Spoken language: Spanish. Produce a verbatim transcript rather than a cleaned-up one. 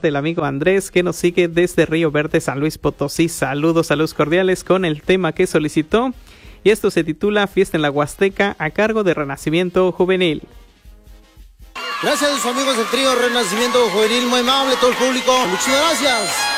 parte del amigo Andrés, que nos sigue desde Río Verde, San Luis Potosí. Saludos, saludos cordiales con el tema que solicitó. Y esto se titula Fiesta en la Huasteca, a cargo de Renacimiento Juvenil. Gracias a sus amigos del trío Renacimiento Juvenil, muy amable todo el público. Muchas gracias.